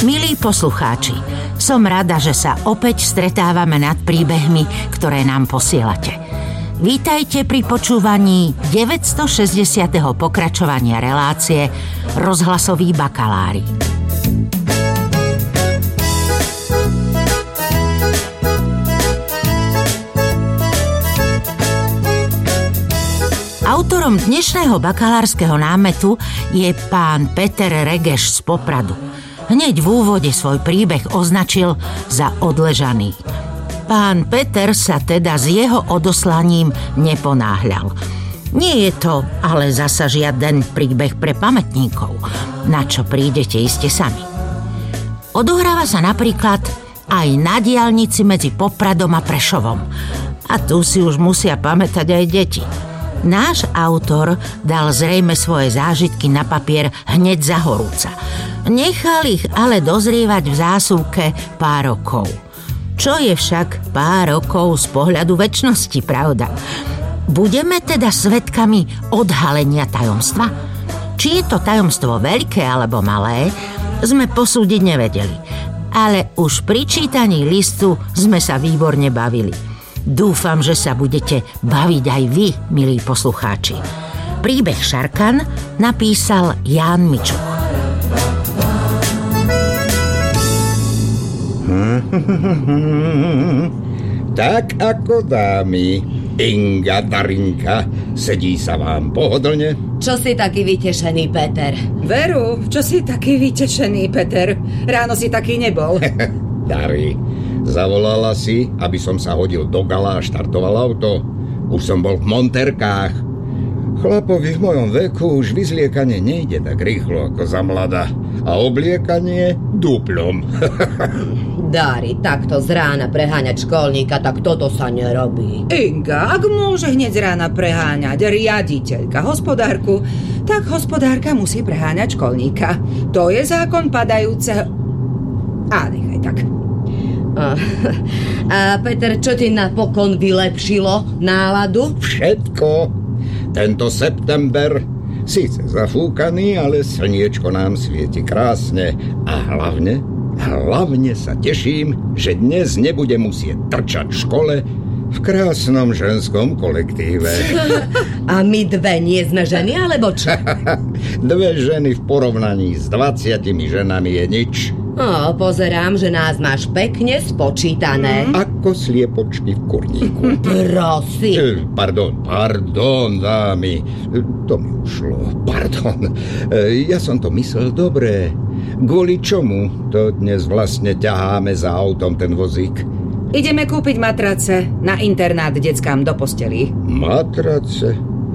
Milí poslucháči, som rada, že sa opäť stretávame nad príbehmi, ktoré nám posielate. Vítajte pri počúvaní 960. pokračovania relácie Rozhlasoví bakalári. Autorom dnešného bakalárskeho námetu je pán Peter Regeš z Popradu. Hneď v úvode svoj príbeh označil za odležaný. Pán Peter sa teda s jeho odoslaním neponáhľal. Nie je to ale zasa žiaden príbeh pre pamätníkov, na čo prídete iste sami. Odohráva sa napríklad aj na diaľnici medzi Popradom a Prešovom. A tu si už musia pamätať aj deti. Náš autor dal zrejme svoje zážitky na papier hneď za horúca. Nechal ich ale dozrievať v zásuvke pár rokov. Čo je však pár rokov z pohľadu večnosti, pravda? Budeme teda svedkami odhalenia tajomstva? Či je to tajomstvo veľké alebo malé, sme posúdiť nevedeli. Ale už pri čítaní listu sme sa výborne bavili. Dúfam, že sa budete baviť aj vy, milí poslucháči. Príbeh Šarkan napísal Ján Mičuch. Tak ako dámy, Inga, Darinka, sedí sa vám pohodlne? Čo si taký vytešený, Peter? Veru, čo si taký vytešený, Peter? Ráno si taký nebol. Dari, zavolala si, aby som sa hodil do gala a štartoval auto. Už som bol v monterkách. Chlapovi v mojom veku už vyzliekanie nejde tak rýchlo ako za mladá. A obliekanie duplom. Dari, takto z rána preháňať školníka, tak toto sa nerobí. Inga, ak môže hneď z rána preháňať riaditeľka hospodárku, tak hospodárka musí preháňať školníka. To je zákon padajúceho... A nechaj tak. A Peter, čo ti napokon vylepšilo náladu? Všetko. Tento september, síce zafúkaný, ale slniečko nám svieti krásne. A hlavne sa teším, že dnes nebudem musieť trčať v škole v krásnom ženskom kolektíve. A my dve nie sme ženy, alebo čo? Dve ženy v porovnaní s 20 ženami je nič. Pozerám, že nás máš pekne spočítané. Ako sliepočky v kurníku. Prosím. Pardon, dámy. To mi ušlo. Pardon. Ja som to myslel dobre. Kvôli čomu to dnes vlastne ťaháme za autom ten vozík? Ideme kúpiť matrace na internát deckám do posteli. Matrace?